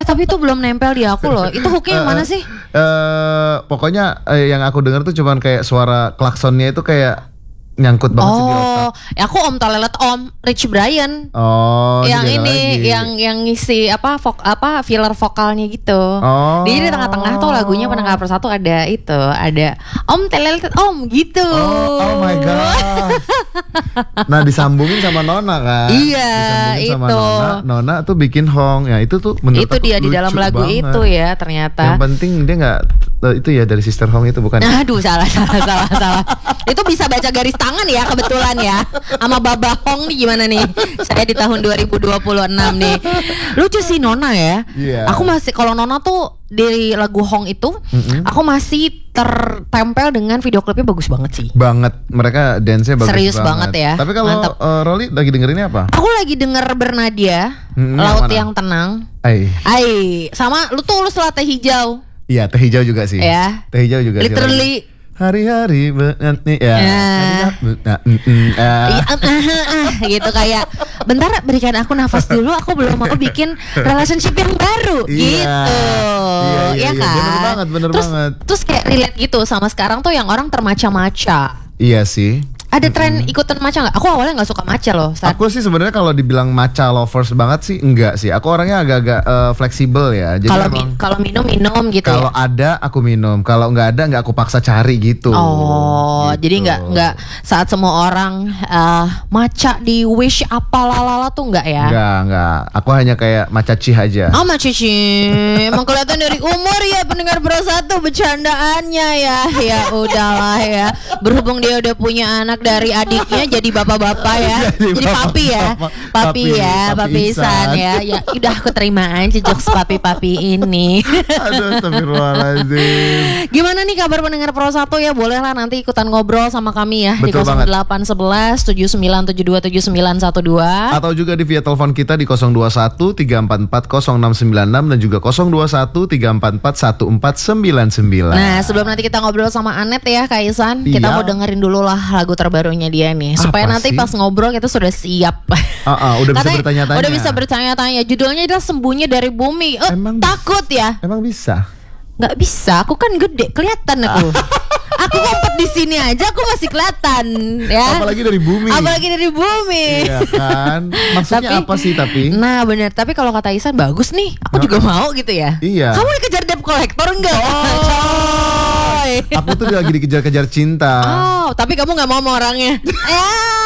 tapi itu belum nempel di aku loh. Itu hooknya yang mana sih? Pokoknya yang aku dengar tuh cuman kayak suara klaksonnya itu kayak nyangkut banget sih di otak. Ya aku Om Toilet Om Rich Brian. Oh, yang ini lagi. yang ngisi filler vokalnya gitu. Oh. Jadi di tengah-tengah tuh lagunya pendengar persatu ada Om Toilet Om gitu. Oh my god. Nah, disambungin sama Nona kan? Iya, disambungin sama itu. Nona tuh bikin Hong. Ya itu tuh menurut Itu aku dia di dalam lucu lagu banget. itu ya ternyata. Yang penting dia nggak itu ya dari Sister Hong itu bukan? Aduh salah. Itu bisa baca garis tangan ya kebetulan ya. Sama Baba Hong nih gimana nih? Saya di tahun 2026 nih. Lucu sih Nona ya. Iya. Aku masih kalau Nona tuh dari lagu Hong itu, aku masih tertempel dengan video klipnya bagus banget sih. Banget, mereka dance-nya bagus Serius banget ya. Tapi kalau Mantap. Rolly lagi dengerinnya apa? Aku lagi denger Bernadia, yang Laut mana? yang Tenang. Sama lu tuh lah Teh Hijau. Iya, Teh Hijau juga sih. Ya. Teh Hijau juga sih. Literally Hari-hari ya. gitu kayak bentar berikan aku nafas dulu, aku bikin relationship yang baru gitu. Iya, Kan bener banget. Terus kayak relate gitu sama sekarang tuh yang orang termaca-maca. Iya sih. Ada tren ikutan maca nggak? Aku awalnya nggak suka maca loh. Aku sih sebenarnya kalau dibilang matcha lovers banget sih enggak sih. Aku orangnya agak-agak fleksibel ya. Jadi kalau minum gitu kalau ya. ada aku minum, kalau nggak ada nggak aku paksa cari gitu. Oh, gitu. jadi nggak saat semua orang maca di wish apa lalala tuh nggak ya? Enggak. Aku hanya kayak matcha cih aja. Oh Cici, emang kelihatan dari umur ya pendengar Pro1 bercandaannya ya. Ya udahlah ya. Berhubung dia udah punya anak dari adiknya jadi bapak-bapak ya. Jadi papi ya. Papi Isan ya. Ya udah aku terima aja jokes papi-papi ini. Aduh, astagfirullahaladzim. Gimana nih kabar pendengar Pro1 ya? Bolehlah nanti ikutan ngobrol sama kami ya. Betul di 0811 7972 7912. Atau juga di via telepon kita di 021 344 0696 dan juga 021 344 1499. Nah sebelum nanti kita ngobrol sama Anet ya Kak Isan, kita Iya. mau dengerin dulu lah lagu terbarunya dia nih, supaya Apa nanti sih? pas ngobrol kita sudah siap. Udah bisa Katanya bertanya-tanya. Udah bisa bertanya-tanya. Judulnya adalah Sembunyi dari Bumi. Emang Takut ya? Emang bisa? Nggak bisa, aku kan gede, kelihatan aku. Aku ngumpet di sini aja, aku masih kelihatan ya. Apalagi dari bumi. Iya kan? Maksudnya apa sih tapi? Nah benar, tapi kalau kata Isan bagus nih, aku juga mau gitu ya. Iya. Kamu dikejar debt collector enggak? Coy. Aku tuh lagi dikejar-kejar cinta. Oh, tapi kamu nggak mau sama orangnya. Ya.